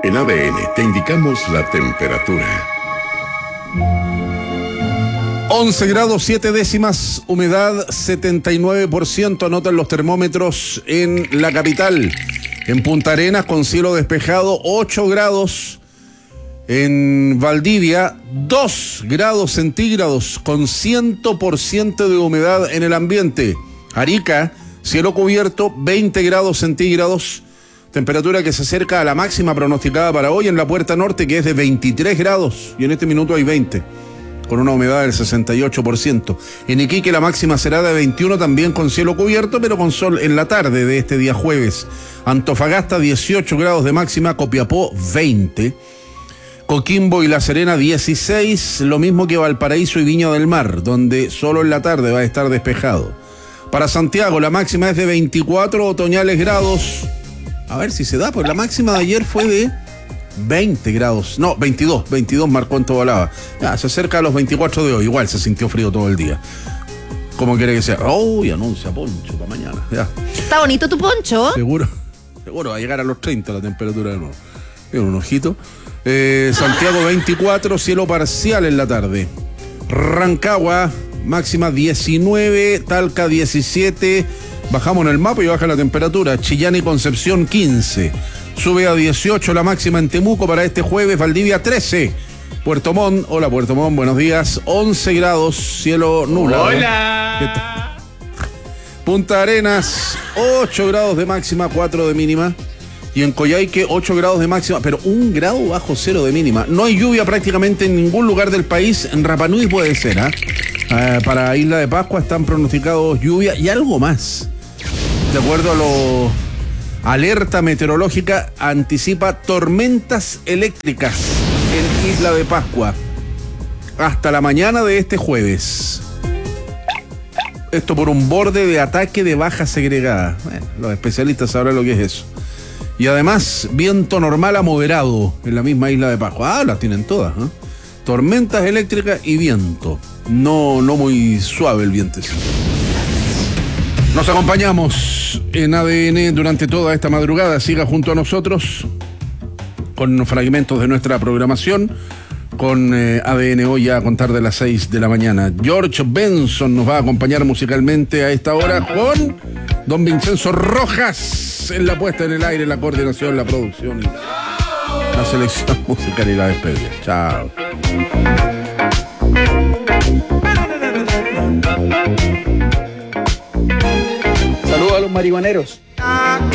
En ADN te indicamos la temperatura. 11 grados 7 décimas, humedad 79%, anotan los termómetros en la capital. En Punta Arenas con cielo despejado, 8 grados. En Valdivia, 2 grados centígrados con 100% de humedad en el ambiente. Arica, cielo cubierto, 20 grados centígrados. Temperatura que se acerca a la máxima pronosticada para hoy en la Puerta Norte, que es de 23 grados. Y en este minuto hay 20, con una humedad del 68%. En Iquique la máxima será de 21, también con cielo cubierto, pero con sol en la tarde de este día jueves. Antofagasta, 18 grados de máxima. Copiapó, 20. Coquimbo y La Serena 16, lo mismo que Valparaíso y Viña del Mar, donde solo en la tarde va a estar despejado. Para Santiago la máxima es de 24 otoñales grados. A ver si se da, pues la máxima de ayer fue de 20 grados. No, 22 marcó en Tobalaba. Ya, se acerca a los 24 de hoy, igual se sintió frío todo el día. ¿Cómo quiere que sea? Y anuncia poncho para mañana. Ya. Está bonito tu poncho. Seguro va a llegar a los 30 la temperatura de nuevo. Mira, un ojito. Santiago 24, cielo parcial en la tarde. Rancagua, máxima 19, Talca 17, bajamos en el mapa y baja la temperatura. Chillán y Concepción 15, sube a 18 la máxima en Temuco para este jueves. Valdivia 13, Puerto Montt, hola Puerto Montt, buenos días, 11 grados, cielo nublado. Hola. Punta Arenas, 8 grados de máxima, 4 de mínima. Y en Coyhaique 8 grados de máxima, pero 1 grado bajo cero de mínima. No hay lluvia prácticamente en ningún lugar del país. En Rapa Nui puede ser, para Isla de Pascua están pronosticados lluvia y algo más. De acuerdo a la alerta meteorológica, anticipa tormentas eléctricas en Isla de Pascua hasta la mañana de este jueves. Esto por un borde de ataque de baja segregada. Bueno, los especialistas sabrán lo que es eso. Y además, viento normal a moderado en la misma Isla de Pascua. Las tienen todas, ¿eh? Tormentas eléctricas y viento. No muy suave el viento. Nos acompañamos en ADN durante toda esta madrugada. Siga junto a nosotros con fragmentos de nuestra programación. Con ADN hoy a contar de las 6 de la mañana. George Benson nos va a acompañar musicalmente a esta hora con don Vincenzo Rojas en la puesta en el aire, la coordinación, la producción, la selección musical y la despedida. Chao. Saludos a los marihuaneros.